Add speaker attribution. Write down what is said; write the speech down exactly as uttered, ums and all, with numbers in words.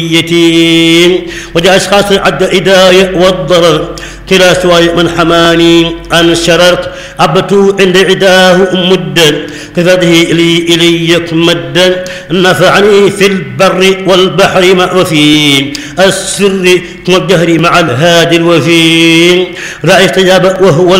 Speaker 1: يتيم وجاء أشخاص عد إداية والضرر كلا سواي من حماني عن شررت عبت عند عداه مدا كفده إلي إليك مدا نفعني في البر والبحر مع وفي السر والجهر مع الهادي الوفي رأي استجاب وهو